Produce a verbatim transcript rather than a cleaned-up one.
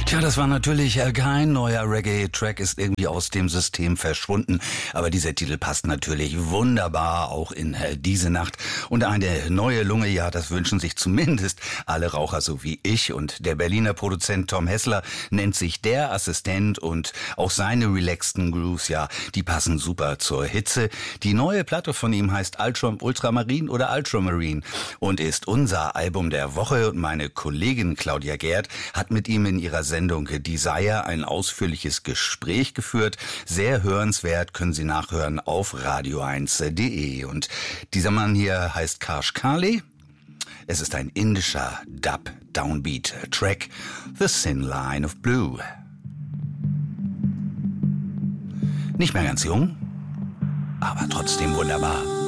Tja, das war natürlich äh, kein neuer Reggae-Track, ist irgendwie aus dem System verschwunden. Aber dieser Titel passt natürlich wunderbar auch in äh, diese Nacht. Und eine neue Lunge, ja, das wünschen sich zumindest alle Raucher, so wie ich. Und der Berliner Produzent Tom Hessler nennt sich der Assistent und auch seine relaxten Grooves, ja, die passen super zur Hitze. Die neue Platte von ihm heißt Ultra, Ultramarin oder Ultramarine und ist unser Album der Woche. Und meine Kollegin Claudia Gerd hat mit ihm in ihrer Sendung Desire ein ausführliches Gespräch geführt. Sehr hörenswert, können Sie nachhören auf radio eins punkt de. Und dieser Mann hier heißt Karsh Kali. Es ist ein indischer Dub-Downbeat-Track, The Thin Line of Blue. Nicht mehr ganz jung, aber trotzdem wunderbar.